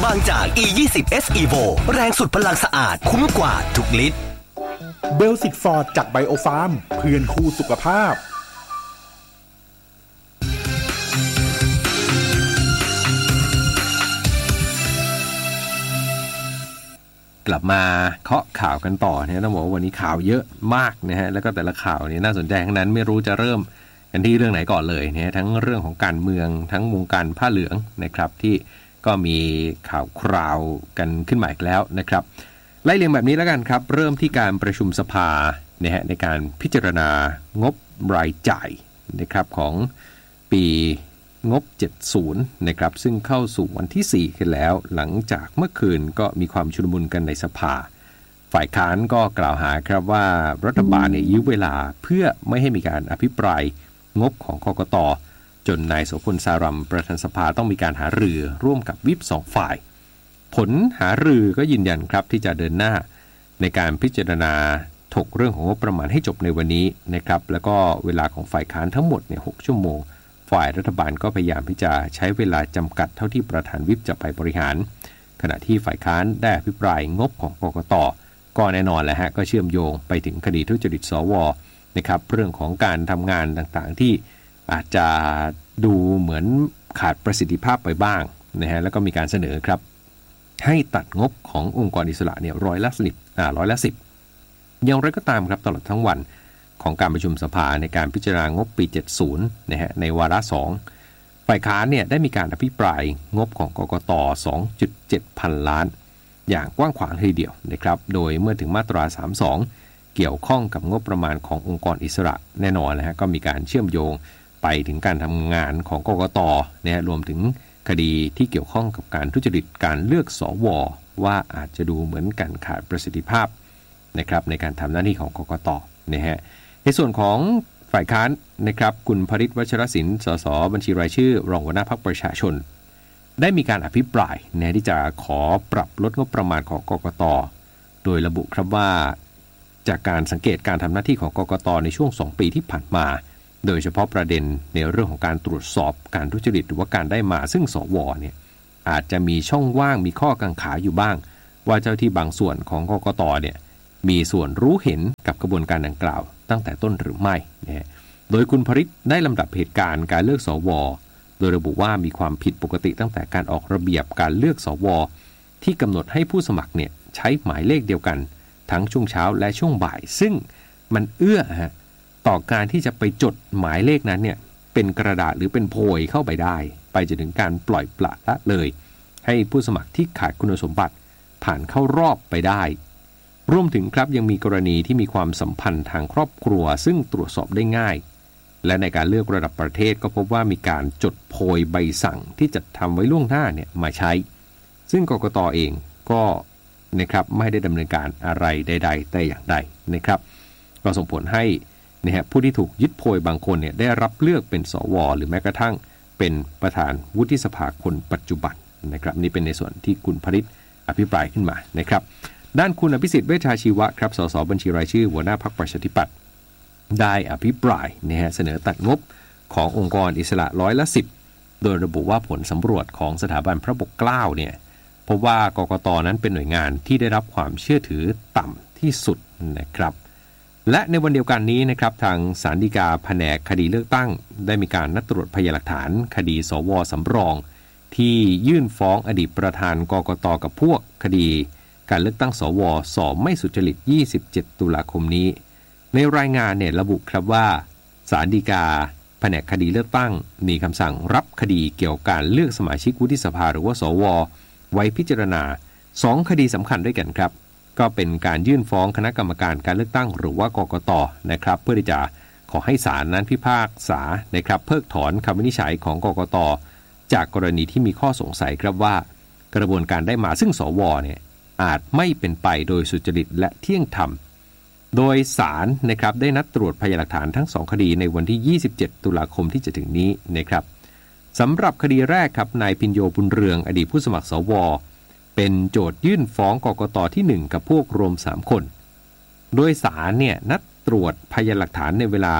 บางจาก E20S Evo แรงสุดพลังสะอาดคุ้มกว่าทุกลิตรเบลสิกฟอร์ดจากไบโอฟาร์มเพื่อนคู่สุขภาพกลับมาเคาะข่าวกันต่อเนี่ยต้องบอกว่าวันนี้ข่าวเยอะมากนะฮะแล้วก็แต่ละข่าวเนี่ยน่าสนใจทั้งนั้นไม่รู้จะเริ่มกันที่เรื่องไหนก่อนเลยเนี่ยทั้งเรื่องของการเมืองทั้งวงการผ้าเหลืองนะครับที่ก็มีข่าวคราวกันขึ้นมาอีกแล้วนะครับไล่เรียงแบบนี้แล้วกันครับเริ่มที่การประชุมสภานะฮะในการพิจารณางบรายจ่ายนะครับของปีงบ70นะครับซึ่งเข้าสู่วันที่4กันแล้วหลังจากเมื่อคืนก็มีความชุลมุนกันในสภาฝ่ายค้านก็กล่าวหาครับว่ารัฐบาลเนี่ยยื้อเวลาเพื่อไม่ให้มีการอภิปรายงบของกกต.จนนายโสพลสารัมประธานสภาต้องมีการหารือร่วมกับวิป2ฝ่ายผลหารือก็ยืนยันครับที่จะเดินหน้าในการพิจารณาถกเรื่องของงบประมาณให้จบในวันนี้นะครับแล้วก็เวลาของฝ่ายค้านทั้งหมดเนี่ย6ชั่วโมงฝ่ายรัฐบาลก็พยายามที่จะใช้เวลาจำกัดเท่าที่ประธานวิปจะไปบริหารขณะที่ฝ่ายค้านได้อภิปรายงบของกกต.ก็แน่นอนแหละฮะก็เชื่อมโยงไปถึงคดีทุจริตสว.นะครับเรื่องของการทำงานต่างๆที่อาจจะดูเหมือนขาดประสิทธิภาพไปบ้างนะฮะแล้วก็มีการเสนอครับให้ตัดงบขององค์กรอิสระเนี่ย10%อย่างไรก็ตามครับตลอดทั้งวันของการประชุมสภาในการพิจารณางบปี70นะฮะในวาระ2ฝ่ายค้านเนี่ยได้มีการอภิปรายงบของกกต. 2.7 พันล้านอย่างกว้างขวางทีเดียวนะครับโดยเมื่อถึงมาตรา32เกี่ยวข้องกับงบประมาณขององค์กรอิสระแน่นอนนะฮะก็มีการเชื่อมโยงไปถึงการทำงานของกกต.นะฮะรวมถึงคดีที่เกี่ยวข้องกับการทุจริตการเลือกสว.ว่าอาจจะดูเหมือนกันขาดประสิทธิภาพนะครับในการทำหน้าที่ของกกต.นะฮะในส่วนของฝ่ายค้านนะครับคุณพฤทธิ์ วัชรศิลป์สสบัญชีรายชื่อรองหัวหน้าพรรคประชาชนได้มีการอภิปรายนะที่จะขอปรับลดงบประมาณของกกต.โดยระบุครับว่าจากการสังเกตการทำหน้าที่ของกกต.ในช่วง2ปีที่ผ่านมาโดยเฉพาะประเด็นในเรื่องของการตรวจสอบการทุจริตหรือว่าการได้มาซึ่งสว.เนี่ยอาจจะมีช่องว่างมีข้อกังขาอยู่บ้างว่าเจ้าที่บางส่วนของกกต.เนี่ยมีส่วนรู้เห็นกับกระบวนการดังกล่าวตั้งแต่ต้นหรือไม่นะโดยคุณพฤทธิ์ได้ลำดับเหตุการณ์การเลือกสว.โดยระบุว่ามีความผิดปกติตั้งแต่การออกระเบียบการเลือกสว.ที่กำหนดให้ผู้สมัครเนี่ยใช้หมายเลขเดียวกันทั้งช่วงเช้าและช่วงบ่ายซึ่งมันเอื้อต่อการที่จะไปจดหมายเลขนั้นเนี่ยเป็นกระดาษหรือเป็นโพยเข้าไปได้ไปจนถึงการปล่อยปละละเลยให้ผู้สมัครที่ขาดคุณสมบัติผ่านเข้ารอบไปได้รวมถึงครับยังมีกรณีที่มีความสัมพันธ์ทางครอบครัวซึ่งตรวจสอบได้ง่ายและในการเลือกระดับประเทศก็พบว่ามีการจดโพยใบสั่งที่จัดทำไว้ล่วงหน้าเนี่ยมาใช้ซึ่งกกต.เองก็นะครับไม่ได้ดำเนินการอะไรใดๆแต่อย่างใดนะครับก็ส่งผลให้นะฮะผู้ที่ถูกยึดโพยบางคนเนี่ยได้รับเลือกเป็นสว.หรือแม้กระทั่งเป็นประธานวุฒิสภาคนปัจจุบันนะครับนี่เป็นในส่วนที่คุณพฤทธิ์อภิปรายขึ้นมานะครับด้านคุณอภิสิทธิ์เวชชาชีวะครับสสบัญชีรายชื่อหัวหน้าพรรคประชาธิปัตย์ได้อภิปรายนะฮะเสนอตัดงบขององค์กรอิสระ10%โดยระบุว่าผลสำรวจของสถาบันพระปกเกล้าเนี่ยพบว่ากกต.นั้นเป็นหน่วยงานที่ได้รับความเชื่อถือต่ำที่สุดนะครับและในวันเดียวกันนี้นะครับทางศาลฎีกาแผนกคดีเลือกตั้งได้มีการนัดตรวจพยานหลักฐานคดีสว.สำรองที่ยื่นฟ้องอดีตประธานกกต.กับพวกคดีการเลือกตั้งสว.สอบไม่สุจริต27ตุลาคมนี้ในรายงานเนี่ยระบุครับว่าศาลฎีกาแผนกคดีเลือกตั้งมีคำสั่งรับคดีเกี่ยวกับการเลือกสมาชิกวุฒิสภาหรือว่าสว.ไว้พิจารณา2คดีสำคัญด้วยกันครับก็เป็นการยื่นฟ้องคณะกรรมการการเลือกตั้งหรือว่ากกต.นะครับเพื่อที่จะขอให้ศาลนั้นพิพากษานะครับเพิกถอนคำวินิจฉัยของกกต.จากกรณีที่มีข้อสงสัยครับว่ากระบวนการได้มาซึ่งสว.เนี่ยอาจไม่เป็นไปโดยสุจริตและเที่ยงธรรมโดยศาลนะครับได้นัดตรวจพยานหลักฐานทั้ง2คดีในวันที่27ตุลาคมที่จะถึงนี้นะครับสำหรับคดีแรกครับนายพิญโยบุญเรืองอดีตผู้สมัครสว.เป็นโจทยื่นฟ้องกกต.ที่1กับพวกรวม3คนโดยศาลเนี่ยนัดตรวจพยานหลักฐานในเวลา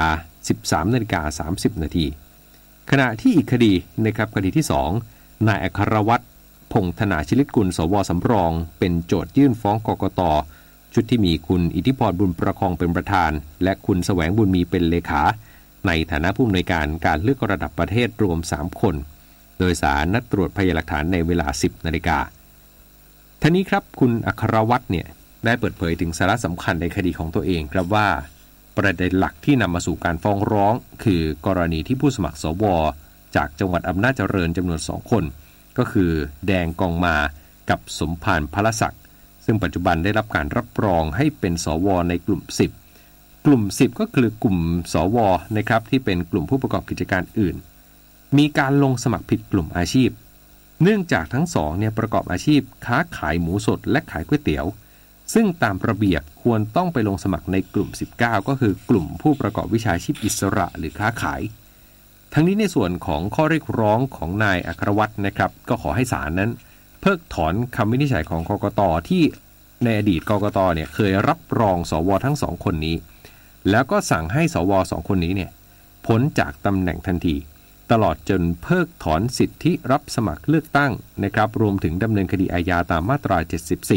13:30 น.ขณะที่อีกคดีนะครับคดีที่2นายอัครวัฒน์พงษ์ธนาชลิตกุลสว.สำรองเป็นโจทยื่นฟ้องกกต.ชุดที่มีคุณอิทธิพรบุญประคองเป็นประธานและคุณแสวงบุญมีเป็นเลขาในฐานะผู้อำนวยการการเลือกระดับประเทศรวม3คนโดยศาลนัดตรวจพยานหลักฐานในเวลา 10 นาฬิกาท่านี้ครับคุณอัครวัฒน์เนี่ยได้เปิดเผยถึงสาระสำคัญในคดีของตัวเองครับว่าประเด็นหลักที่นำมาสู่การฟ้องร้องคือกรณีที่ผู้สมัครสว.จากจังหวัดอำนาจเจริญจำนวน2คนก็คือแดงกองมากับสมภารพลศักดิ์ซึ่งปัจจุบันได้รับการรับรองให้เป็นสว.ในกลุ่ม10กลุ่ม10ก็คือกลุ่มสว.นะครับที่เป็นกลุ่มผู้ประกอบกิจการอื่นมีการลงสมัครผิดกลุ่มอาชีพเนื่องจากทั้งสองเนี่ยประกอบอาชีพค้าขายหมูสดและขายก๋วยเตี๋ยวซึ่งตามระเบียบควรต้องไปลงสมัครในกลุ่ม19ก็คือกลุ่มผู้ประกอบวิชาชีพอิสระหรือค้าขายทั้งนี้ในส่วนของข้อเรียกร้องของนายอัครวัฒน์นะครับก็ขอให้ศาลนั้นเพิกถอนคำวินิจฉัยของกกต.ที่ในอดีตกกต.เนี่ยเคยรับรองสว.ทั้ง2คนนี้แล้วก็สั่งให้สว2คนนี้เนี่ยพ้นจากตำแหน่งทันทีตลอดจนเพิกถอนสิทธิรับสมัครเลือกตั้งนะครับรวมถึงดำเนินคดีอาญาตามมาตรา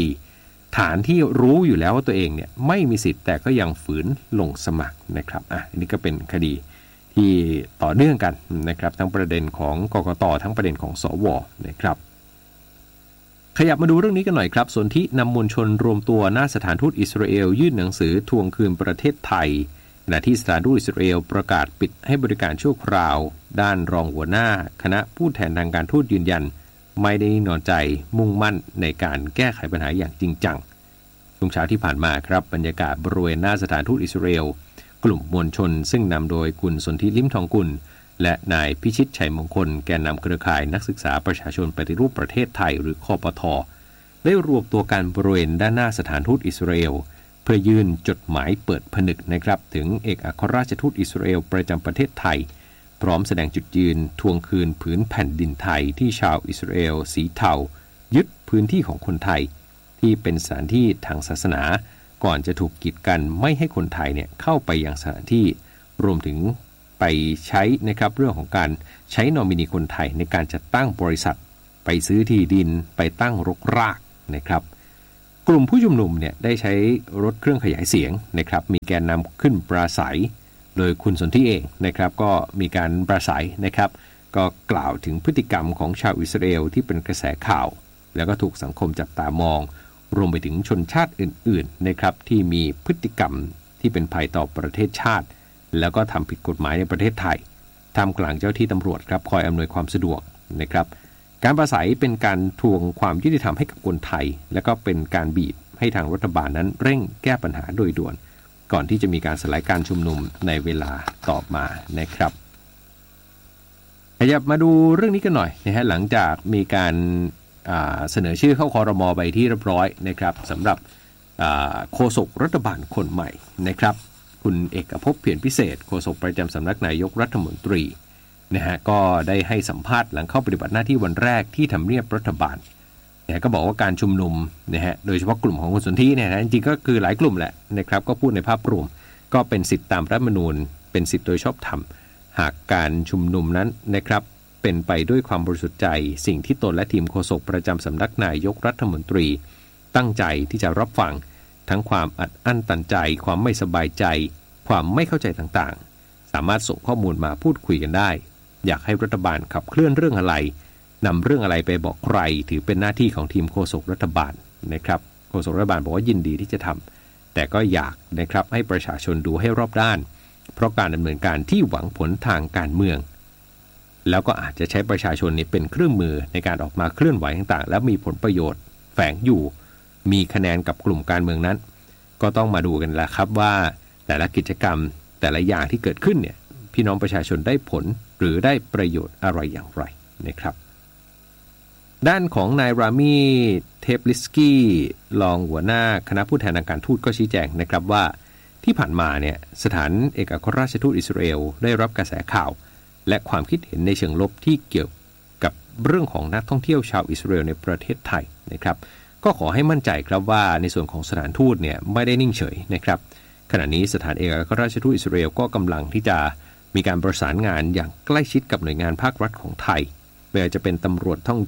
74ฐานที่รู้อยู่แล้วว่าตัวเองเนี่ยไม่มีสิทธิ์แต่ก็ยังฝืนลงสมัครนะครับอันนี้ก็เป็นคดีที่ต่อเนื่องกันนะครับทั้งประเด็นของกกต.ทั้งประเด็นของสวนะครับขยับมาดูเรื่องนี้กันหน่อยครับสนธินำมวลชนรวมตัวหน้าสถานทูตอิสราเอลยื่นหนังสือทวงคืนประเทศไทยขณะที่สถานทูตอิสราเอลประกาศปิดให้บริการชั่วคราวด้านรองหัวหน้าคณะผู้แทนทางการทูตยืนยันไม่ได้นอนใจมุ่งมั่นในการแก้ไขปัญหาอย่างจริงจังช่วงเช้าที่ผ่านมาครับบรรยากาศบริเวณหน้าสถานทูตอิสราเอลกลุ่มมวลชนซึ่งนำโดยคุณสนธิลิ้มทองกุลและนายพิชิตชัยมงคลแกนนำเครือข่ายนักศึกษาประชาชนปฏิรูปประเทศไทยหรือคปท.ได้รวมตัวกันบริเวณด้านหน้าสถานทูตอิสราเอลเพื่อยื่นจดหมายเปิดผนึกนะครับถึงเอกอัครราชทูตอิสราเอลประจำประเทศไทยพร้อมแสดงจุดยืนทวงคืนผืนแผ่นดินไทยที่ชาวอิสราเอลสีเทายึดพื้นที่ของคนไทยที่เป็นสถานที่ทางศาสนาก่อนจะถูกกีดกันไม่ให้คนไทยเนี่ยเข้าไปยังสถานที่รวมถึงไปใช้นะครับเรื่องของการใช้นอมินีคนไทยในการจัดตั้งบริษัทไปซื้อที่ดินไปตั้งรกรากนะครับกลุ่มผู้ชุมนุมเนี่ยได้ใช้รถเครื่องขยายเสียงนะครับมีแกนนำขึ้นปราศัยโดยคุณสนธิเองนะครับก็มีการปราศัยนะครับก็กล่าวถึงพฤติกรรมของชาวอิสราเอลที่เป็นกระแสข่าวแล้วก็ถูกสังคมจับตามองรวมไปถึงชนชาติอื่นๆนะครับที่มีพฤติกรรมที่เป็นภัยต่อประเทศชาติแล้วก็ทำผิดกฎหมายในประเทศไทยท่ามกลางเจ้าที่ตำรวจครับคอยอำนวยความสะดวกนะครับการปราศัยเป็นการทวงความยุติธรรมให้กับคนไทยและก็เป็นการบีบให้ทางรัฐบาลนั้นเร่งแก้ปัญหาโดยด่วนก่อนที่จะมีการสลายการชุมนุมในเวลาต่อมานะครับขยับมาดูเรื่องนี้กันหน่อยนะฮะหลังจากมีการเสนอชื่อเข้าครม.ไปที่เรียบร้อยนะครับสำหรับโฆษกรัฐบาลคนใหม่นะครับคุณเอกภพเพียรพิเศษโฆษกประจำสำนักนายกรัฐมนตรีนะฮะก็ได้ให้สัมภาษณ์หลังเข้าปฏิบัติหน้าที่วันแรกที่ทำเนียบรัฐบาลนะก็บอกว่าการชุมนุมนะฮะโดยเฉพาะกลุ่มของคุณสนธิเนี่ยนะจริงๆก็คือหลายกลุ่มแหละนะครับก็พูดในภาพรวมก็เป็นสิทธิตามรัฐธรรมนูญเป็นสิทธิโดยชอบธรรมหากการชุมนุมนั้นนะครับเป็นไปด้วยความบริสุทธิ์ใจสิ่งที่ตนและทีมโฆษกประจำสำนักนายกรัฐมนตรีตั้งใจที่จะรับฟังทั้งความอัดอั้นตันใจความไม่สบายใจความไม่เข้าใจต่างๆสามารถส่งข้อมูลมาพูดคุยกันได้อยากให้รัฐบาลขับเคลื่อนเรื่องอะไรนำเรื่องอะไรไปบอกใครถือเป็นหน้าที่ของทีมโฆษกรัฐบาลนะครับโฆษกรัฐบาลบอกว่ายินดีที่จะทำแต่ก็อยากนะครับให้ประชาชนดูให้รอบด้านเพราะการดำเนินการที่หวังผลทางการเมืองแล้วก็อาจจะใช้ประชาชนนี้เป็นเครื่องมือในการออกมาเคลื่อนไหวต่างๆและมีผลประโยชน์แฝงอยู่มีคะแนนกับกลุ่มการเมืองนั้นก็ต้องมาดูกันแหละครับว่าแต่ละกิจกรรมแต่ละอย่างที่เกิดขึ้นเนี่ยพี่น้องประชาชนได้ผลหรือได้ประโยชน์อะไรอย่างไรนะครับด้านของนายรามีเทปลิสกี้รองหัวหน้าคณะผู้แทนทางการทูตก็ชี้แจงนะครับว่าที่ผ่านมาเนี่ยสถานเอกอัครราชทูตอิสราเอลได้รับกระแสข่าวและความคิดเห็นในเชิงลบที่เกี่ยวกับเรื่องของนักท่องเที่ยวชาวอิสราเอลในประเทศไทยนะครับก็ขอให้มั่นใจครับว่าในส่วนของสถานทูตเนี่ยไม่ได้นิ่งเฉยนะครับขณะนี้สถานเอกอัครราชทูตอิสราเอลก็กำลังที่จะมีการประสานงานอย่างใกล้ชิดกับหน่วยงานภาครัฐของไทยไม่ว่าจะเป็นตำรวจท่องเที่ยว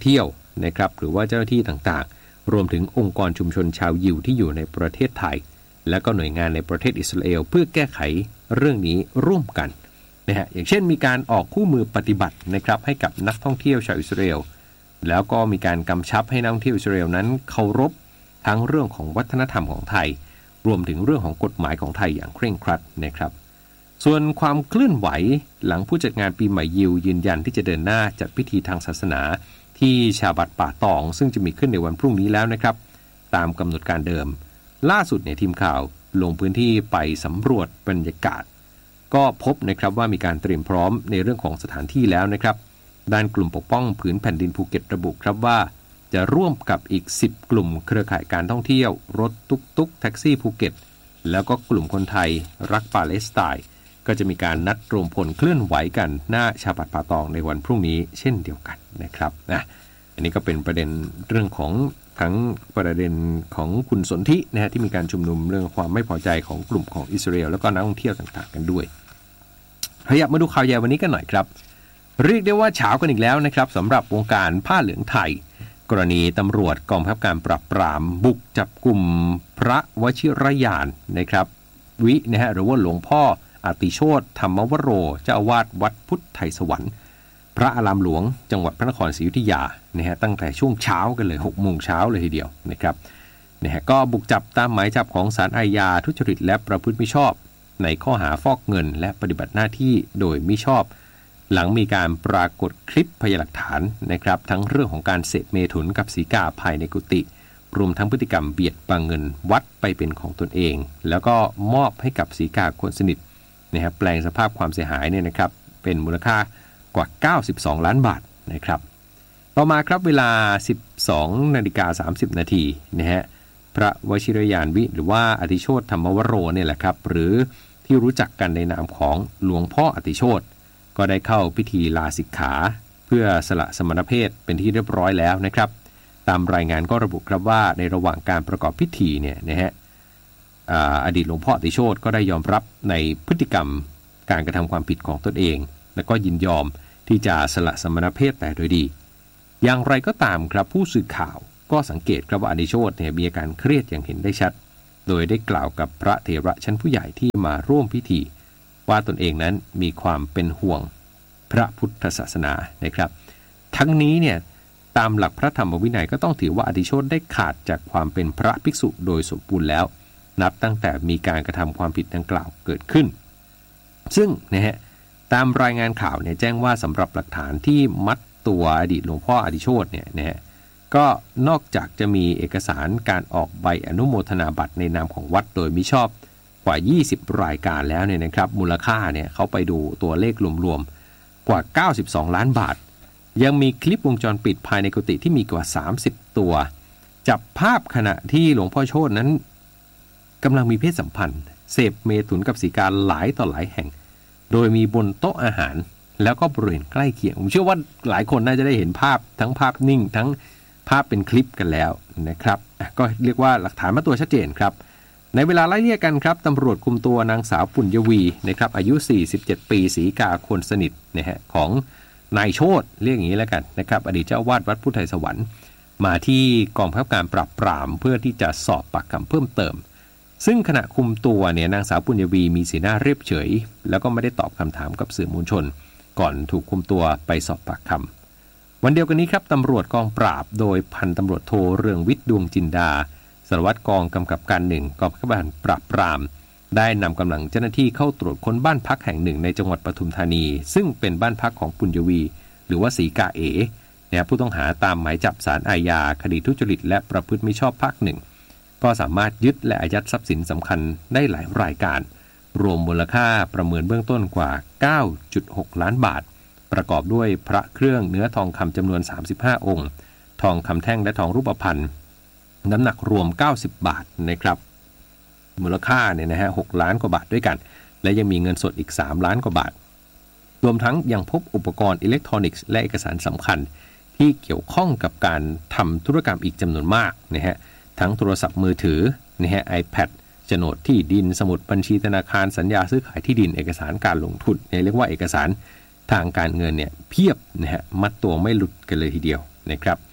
นะครับหรือว่าเจ้าหน้าที่ต่างๆรวมถึงองค์กรชุมชนชาวยิวที่อยู่ในประเทศไทยและก็หน่วยงานในประเทศอิสราเอลเพื่อแก้ไขเรื่องนี้ร่วมกันนะฮะอย่างเช่นมีการออกคู่มือปฏิบัตินะครับให้กับนักท่องเที่ยวชาวอิสราเอลแล้วก็มีการกำชับให้นักท่องเที่ยวอิสราเอลนั้นเคารพทั้งเรื่องของวัฒนธรรมของไทยรวมถึงเรื่องของกฎหมายของไทยอย่างเคร่งครัดนะครับส่วนความเคลื่อนไหวหลังผู้จัดงานปีใหม่ยิวยืนยันที่จะเดินหน้าจัดพิธีทางศาสนาที่ชาบัดป่าตองซึ่งจะมีขึ้นในวันพรุ่งนี้แล้วนะครับตามกำหนดการเดิมล่าสุดเนี่ยทีมข่าวลงพื้นที่ไปสำรวจบรรยากาศก็พบนะครับว่ามีการเตรียมพร้อมในเรื่องของสถานที่แล้วนะครับด้านกลุ่มปกป้องผืนแผ่นดินภูเก็ตระบุครับว่าจะร่วมกับอีก10กลุ่มเครือข่ายการท่องเที่ยวรถตุ๊กแท็กซี่ภูเก็ตแล้วก็กลุ่มคนไทยรักปาเลสไตน์ก็จะมีการนัดรวมพลเคลื่อนไหวกันหน้าชาบัดป่าตองในวันพรุ่งนี้เช่นเดียวกันนะครับนะอันนี้ก็เป็นประเด็นเรื่องของทั้งประเด็นของคุณสนธินะฮะที่มีการชุมนุมเรื่องความไม่พอใจของกลุ่มของอิสราเอลแล้วก็นักท่องเที่ยวต่างๆกันด้วยขยับมาดูข่าวใหญ่วันนี้กันหน่อยครับเรียกได้ว่าเฉากันอีกแล้วนะครับสำหรับวงการผ้าเหลืองไทยกรณีตำรวจกองบังคับการปราบปรามบุกจับกลุ่มพระวชิรยานนะครับวินะฮะหรือว่าหลวงพ่ออาติโชติธรรมวโรเจ้าอาวาสวัดพุทธไทยสวรรค์พระอารามหลวงจังหวัดพระนครศรีอยุธยานะฮะตั้งแต่ช่วงเช้ากันเลย 6 โมงเช้าเลยทีเดียวนะครับนะฮะก็บุกจับตามหมายจับของศาลอาญาทุจริตและประพฤติมิชอบในข้อหาฟอกเงินและปฏิบัติหน้าที่โดยมิชอบหลังมีการปรากฏคลิปพยานหลักฐานนะครับทั้งเรื่องของการเสพเมถุนกับสีกาภายในกุฏิรวมทั้งพฤติกรรมเบียดบังเงินวัดไปเป็นของตนเองแล้วก็มอบให้กับสีกาคนสนิทนะครับแปลงสภาพความเสียหายเนี่ยนะครับเป็นมูลค่ากว่า92ล้านบาทนะครับต่อมาครับเวลา 12:30 นาทีนะฮะพระวชิรยานวิหรือว่าอติโชติธรรมวโรเนี่ยแหละครับหรือที่รู้จักกันในนามของหลวงพ่ออติโชติก็ได้เข้าพิธีลาสิกขาเพื่อสละสมณเพศเป็นที่เรียบร้อยแล้วนะครับตามรายงานก็ระบุครับว่าในระหว่างการประกอบพิธีเนี่ยนะฮะอดีตหลวงพ่ออติโชติก็ได้ยอมรับในพฤติกรรมการกระทำความผิดของตนเองและก็ยินยอมที่จะสละสมณเพศแต่โดยดีอย่างไรก็ตามครับผู้สื่อข่าวก็สังเกตครับว่าอติโชติเนี่ยมีอาการเครียดอย่างเห็นได้ชัดโดยได้กล่าวกับพระเถระชั้นผู้ใหญ่ที่มาร่วมพิธีว่าตนเองนั้นมีความเป็นห่วงพระพุทธศาสนานะครับทั้งนี้เนี่ยตามหลักพระธรรมวินัยก็ต้องถือว่าอติโชติได้ขาดจากความเป็นพระภิกษุโดยสมบูรณ์แล้วนับตั้งแต่มีการกระทำความผิดดังกล่าวเกิดขึ้นซึ่งนะฮะตามรายงานข่าวเนี่ยแจ้งว่าสำหรับหลักฐานที่มัดตัวอดีตหลวงพ่ออติโชติเนี่ยนะฮะก็นอกจากจะมีเอกสารการออกใบอนุโมทนาบัตรในนามของวัดโดยมิชอบกว่า20รายการแล้วเนี่ยนะครับมูลค่าเนี่ยเขาไปดูตัวเลขรวมๆกว่า92ล้านบาทยังมีคลิปวงจรปิดภายในกุฏิที่มีกว่า30ตัวจับภาพขณะที่หลวงพ่อโชตินั้นกำลังมีเพศสัมพันธ์เสพเมถุนกับสีกาหลายต่อหลายแห่งโดยมีบนโต๊ะอาหารแล้วก็บริเวณใกล้เคียงผมเชื่อว่าหลายคนน่าจะได้เห็นภาพทั้งภาพนิ่งทั้งภาพเป็นคลิปกันแล้วนะครับก็เรียกว่าหลักฐานมาตัวชัดเจนครับในเวลาไล่เลี่ยกันครับตำรวจคุมตัวนางสาวปุญญวีนะครับอายุ47ปีสีกาคนสนิทนะฮะของนายโชติเรียกอย่างนี้แล้วกันนะครับอดีตเจ้าอาวาสวัดพุทธไทยสวรรค์มาที่กองบังคับการปราบปรามเพื่อที่จะสอบปากคำเพิ่มเติมซึ่งขณะคุมตัวเนี่ยนางสาวปุญญวีมีสีหน้าเรียบเฉยแล้วก็ไม่ได้ตอบคำถามกับสื่อมวลชนก่อนถูกคุมตัวไปสอบปากคำวันเดียวกันนี้ครับตำรวจกองปราบโดยพันตำรวจโทเรืองวิทย์ดวงจินดาสารวัตรกองกำกับการ1กองบังคับการปราบปรามได้นำกำลังเจ้าหน้าที่เข้าตรวจค้นบ้านพักแห่งหนึ่งในจังหวัดปทุมธานีซึ่งเป็นบ้านพักของปุญญวีหรือว่าสีกาเอ๋เนี่ยผู้ต้องหาตามหมายจับศาลอาญาคดีทุจริตและประพฤติมิชอบภาค 1ก็สามารถยึดและอายัดทรัพย์สินสำคัญได้หลายรายการรวมมูลค่าประเมินเบื้องต้นกว่า 9.6 ล้านบาทประกอบด้วยพระเครื่องเนื้อทองคำจำนวน35องค์ทองคำแท่งและทองรูปพรรณน้ำหนักรวม90บาทนะครับมูลค่าเนี่ยนะฮะ6ล้านกว่าบาทด้วยกันและยังมีเงินสดอีก3ล้านกว่าบาทรวมทั้งยังพบอุปกรณ์อิเล็กทรอนิกส์และเอกสารสำคัญที่เกี่ยวข้องกับการทำธุรกรรมอีกจำนวนมากนะฮะทั้งโทรศัพท์มือถือนะฮะ iPad โฉนดที่ดินสมุดบัญชีธนาคารสัญญาซื้อขายที่ดินเอกสารการลงทุนเรียกว่าเอกสารทางการเงินเนี่ยเพียบนะฮะมัดตัวไม่หลุดกันเลยทีเดียวนะครับ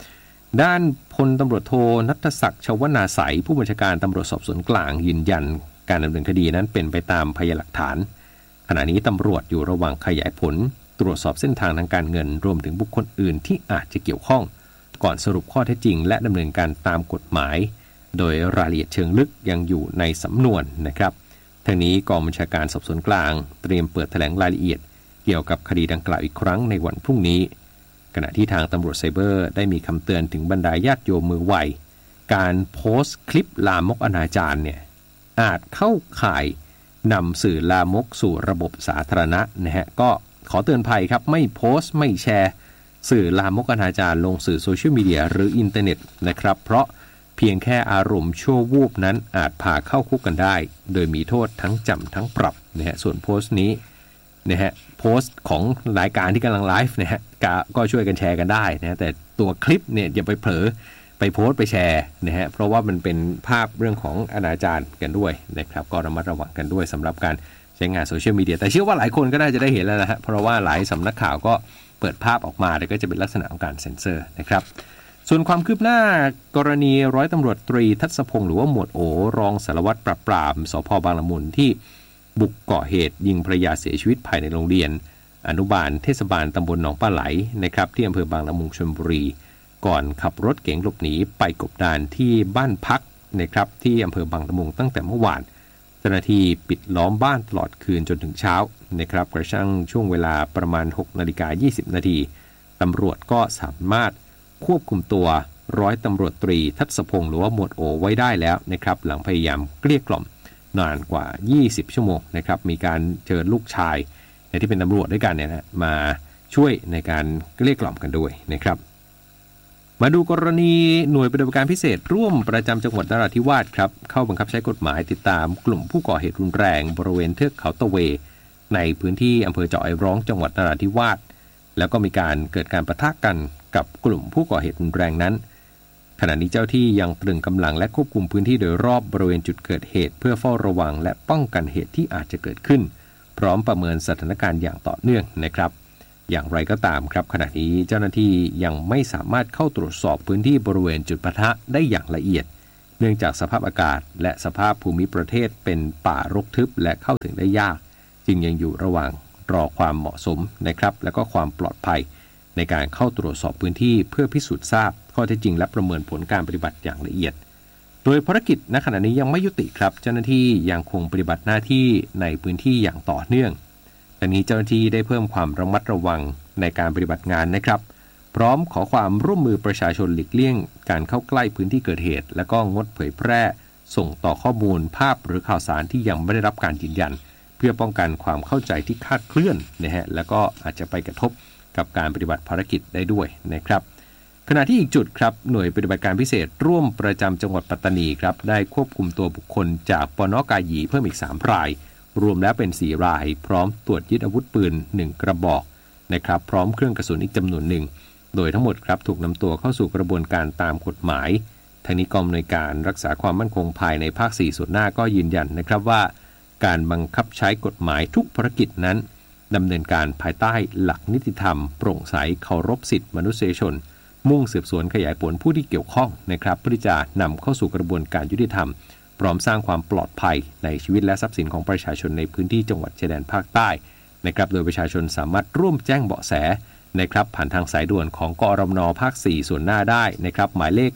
ด้านพลตำรวจโทณัฐศักดิ์ชวนาไสยผู้บัญชาการตำรวจสอบสวนกลางยืนยันการดำเนินคดีนั้นเป็นไปตามพยานหลักฐานขณะนี้ตำรวจอยู่ระหว่างขยายผลตรวจสอบเส้นทางทางการเงินรวมถึงบุคคลอื่นที่อาจจะเกี่ยวข้องก่อนสรุปข้อเท็จจริงและดำเนินการตามกฎหมายโดยรายละเอียดเชิงลึกยังอยู่ในสำนวนนะครับทั้งนี้กองบัญชาการสอบสวนกลางเตรียมเปิดแถลงรายละเอียดเกี่ยวกับคดีดังกล่าวอีกครั้งในวันพรุ่งนี้ขณะที่ทางตำรวจไซเบอร์ได้มีคำเตือนถึงบรรดาญาติโยมมือไวการโพสต์คลิปลามกอนาจารเนี่ยอาจเข้าข่ายนำสื่อลามกสู่ระบบสาธารณะนะฮะก็ขอเตือนภัยครับไม่โพสต์ไม่แชร์สื่อลามกอนาจารลงสื่อโซเชียลมีเดียหรืออินเทอร์เน็ตนะครับเพราะเพียงแค่อารมณ์ชั่ววูบนั้นอาจพาเข้าคุกกันได้โดยมีโทษทั้งจำทั้งปรับนะฮะส่วนโพสต์นี้นะฮะโพสต์ของรายการที่กำลังไลฟ์นะฮะก็ช่วยกันแชร์กันได้นะแต่ตัวคลิปเนี่ยอย่าไปเผลอไปโพสต์ไปแชร์นะฮะเพราะว่ามันเป็นภาพเรื่องของอนาจารกันด้วยนะครับก็ระมัดระวังกันด้วยสำหรับการใช้งานโซเชียลมีเดียแต่เชื่อว่าหลายคนก็น่าจะได้เห็นแล้วนะฮะเพราะว่าหลายสำนักข่าวก็เปิดภาพออกมาแต่ก็จะเป็นลักษณะของการเซ็นเซอร์นะครับส่วนความคืบหน้ากรณีร้อยตำรวจตรีทัศพงษ์หรือว่าหมวดโอรองสารวัตรปราบปรามสภ.บางละมุงที่บุกก่อเหตุยิงภรรยาเสียชีวิตภายในโรงเรียนอนุบาลเทศบาลตำบลหนองปลาไหลนะครับที่อำเภอบางละมุงชลบุรีก่อนขับรถเก๋งหลบหนีไปกบดานที่บ้านพักนะครับที่อำเภอบางละมุงตั้งแต่เมื่อวานเจ้าหน้าที่ปิดล้อมบ้านตลอดคืนจนถึงเช้านะครับกระทั่งช่วงเวลาประมาณ 6:20 นาทีตำรวจก็สามารถควบคุมตัวร้อยตำรวจตรีทัศพงษ์หรือว่าหมวดโอไว้ได้แล้วนะครับหลังพยายามเกลี้ยกล่อมนานกว่า20ชั่วโมงนะครับมีการเชิญลูกชายที่เป็นตำรวจด้วยกันเนี่ยนะมาช่วยในการเกลี้ยกล่อมกันด้วยนะครับมาดูกรณีหน่วยปฏิบัติการพิเศษร่วมประจำจังหวัดนราธิวาสครับเข้าบังคับใช้กฎหมายติดตามกลุ่มผู้ก่อเหตุรุนแรงบริเวณเทือกเขาตะเวในพื้นที่อำเภอเจาะไอร้องจังหวัดนราธิวาสแล้วก็มีการเกิดการปะทะกันกับกลุ่มผู้ก่อเหตุรุนแรงนั้นขณะนี้เจ้าที่ยังตรึงกำลังและควบคุมพื้นที่โดยรอบบริเวณจุดเกิดเหตุเพื่อเฝ้าระวังและป้องกันเหตุที่อาจจะเกิดขึ้นพร้อมประเมินสถานการณ์อย่างต่อเนื่องนะครับอย่างไรก็ตามครับขณะนี้เจ้าหน้าที่ยังไม่สามารถเข้าตรวจสอบพื้นที่บริเวณจุดปะทะได้อย่างละเอียดเนื่องจากสภาพอากาศและสภาพภูมิประเทศเป็นป่ารกทึบและเข้าถึงได้ยากจึงยังอยู่ระหว่างรอความเหมาะสมนะครับและก็ความปลอดภัยในการเข้าตรวจสอบพื้นที่เพื่อพิสูจน์ทราบข้อเท็จจริงและประเมินผลการปฏิบัติอย่างละเอียดโดยภารกิจณขณะนี้ยังไม่ยุติครับเจ้าหน้าที่ยังคงปฏิบัติหน้าที่ในพื้นที่อย่างต่อเนื่องแต่นี้เจ้าหน้าที่ได้เพิ่มความระมัดระวังในการปฏิบัติงานนะครับพร้อมขอความร่วมมือประชาชนหลีกเลี่ยงการเข้าใกล้พื้นที่เกิดเหตุและก็งดเผยแพร่ส่งต่อข้อมูลภาพหรือข่าวสารที่ยังไม่ได้รับการยืนยันเพื่อป้องกันความเข้าใจที่คลาดเคลื่อนนะฮะแล้วก็อาจจะไปกระทบกับการปฏิบัติภารกิจได้ด้วยนะครับขณะที่อีกจุดครับหน่วยปฏิบัติการพิเศษร่วมประจำจังหวัดปัตตานีครับได้ควบคุมตัวบุคคลจากปน.กาหยีเพิ่มอีก3รายรวมแล้วเป็น4รายพร้อมตรวจยึดอาวุธปืน1กระบอกนะครับพร้อมเครื่องกระสุนอีกจำนวนหนึ่งโดยทั้งหมดครับถูกนำตัวเข้าสู่กระบวนการตามกฎหมายทางนี้กองอำนวยการรักษาความมั่นคงภายในภาค4ส่วนหน้าก็ยืนยันนะครับว่าการบังคับใช้กฎหมายทุกภารกิจนั้นดำเนินการภายใต้หลักนิติธรรมโปร่งใสเคารพสิทธิมนุษยชนมุ่งสืบสวนขยายผลผู้ที่เกี่ยวข้องนะครับเพื่อที่จะนำเข้าสู่กระบวนการยุติธรรมพร้อมสร้างความปลอดภัยในชีวิตและทรัพย์สินของประชาชนในพื้นที่จังหวัดชายแดนภาคใต้นะครับโดยประชาชนสามารถร่วมแจ้งเบาะแสนะครับผ่านทางสายด่วนของกรมน.ภาค4ส่วนหน้าได้นะครับหมายเลข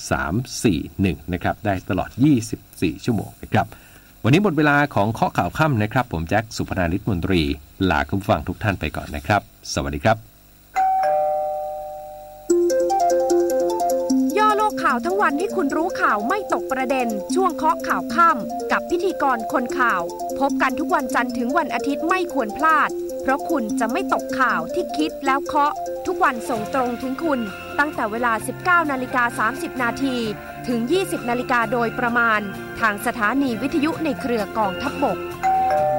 1341นะครับได้ตลอด24ชั่วโมงนะครับวันนี้หมดเวลาของข้อข่าวค่ำนะครับผมแจ็คสุพนานิชมนตรีลาคุณผู้ฟังทุกท่านไปก่อนนะครับสวัสดีครับย่อโลกข่าวทั้งวันให้คุณรู้ข่าวไม่ตกประเด็นช่วงเคาะข่าวค่ำกับพิธีกรคนข่าวพบกันทุกวันจันทร์ถึงวันอาทิตย์ไม่ควรพลาดเพราะคุณจะไม่ตกข่าวที่คิดแล้วเคาะทุกวันส่งตรงถึงคุณตั้งแต่เวลา 19:30 นาทีถึง 20:00 น.โดยประมาณทางสถานีวิทยุในเครือกองทัพบก